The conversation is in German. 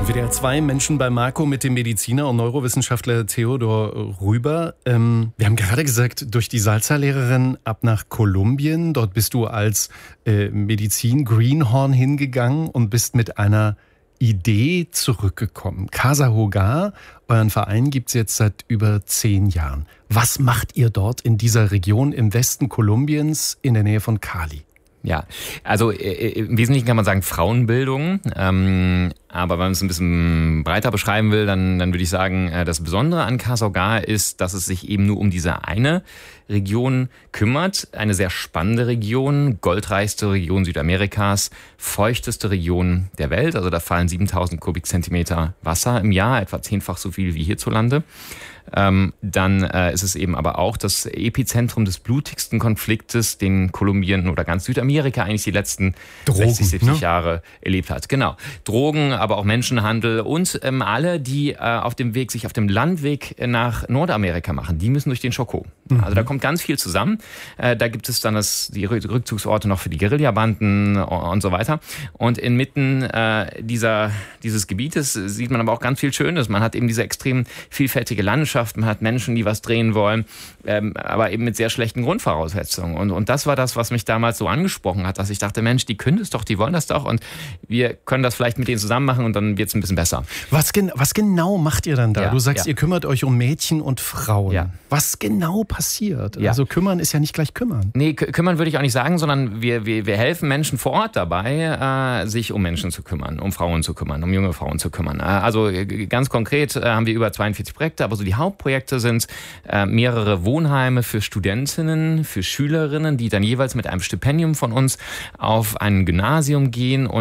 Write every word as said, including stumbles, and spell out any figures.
W D R zwei Menschen bei Marco mit dem Mediziner und Neurowissenschaftler Theodor Rüber. Ähm, wir haben gerade gesagt, durch die Salsa-Lehrerin ab nach Kolumbien. Dort bist du als äh, Medizin-Greenhorn hingegangen und bist mit einer Idee zurückgekommen. Casa Hogar, euren Verein gibt es jetzt seit über zehn Jahren. Was macht ihr dort in dieser Region im Westen Kolumbiens in der Nähe von Cali? Ja, also äh, im Wesentlichen kann man sagen Frauenbildung, ähm, aber wenn man es ein bisschen breiter beschreiben will, dann, dann würde ich sagen, äh, das Besondere an Casa Hogar ist, dass es sich eben nur um diese eine Region kümmert. Eine sehr spannende Region, goldreichste Region Südamerikas, feuchteste Region der Welt. Also da fallen siebentausend Kubikzentimeter Wasser im Jahr, etwa zehnfach so viel wie hierzulande. Ähm, dann äh, ist es eben aber auch das Epizentrum des blutigsten Konfliktes, den Kolumbien oder ganz Südamerika eigentlich die letzten Drogen, sechzig, siebzig ne? Jahre erlebt hat. Genau. Drogen, aber auch Menschenhandel und ähm, alle, die äh, auf dem Weg, sich auf dem Landweg nach Nordamerika machen, die müssen durch den Chocó. Mhm. Also da kommt ganz viel zusammen. Äh, da gibt es dann das, die Rückzugsorte noch für die Guerillabanden und so weiter. Und inmitten äh, dieser, dieses Gebietes sieht man aber auch ganz viel Schönes. Man hat eben diese extrem vielfältige Landschaft. Man hat Menschen, die was drehen wollen, ähm, aber eben mit sehr schlechten Grundvoraussetzungen. Und, und das war das, was mich damals so angesprochen hat, dass ich dachte, Mensch, die können das doch, die wollen das doch und wir können das vielleicht mit denen zusammen machen und dann wird es ein bisschen besser. Was, gen- was genau macht ihr dann da? Ja, du sagst, ja. ihr kümmert euch um Mädchen und Frauen. Ja. Was genau passiert? Ja. Also kümmern ist ja nicht gleich kümmern. Nee, kü- kümmern würde ich auch nicht sagen, sondern wir, wir, wir helfen Menschen vor Ort dabei, äh, sich um Menschen zu kümmern, um Frauen zu kümmern, um junge Frauen zu kümmern. Äh, also äh, ganz konkret äh, haben wir über zweiundvierzig Projekte, aber so die Hauptprojekte sind äh, mehrere Wohnheime für Studentinnen, für Schülerinnen, die dann jeweils mit einem Stipendium von uns auf ein Gymnasium gehen und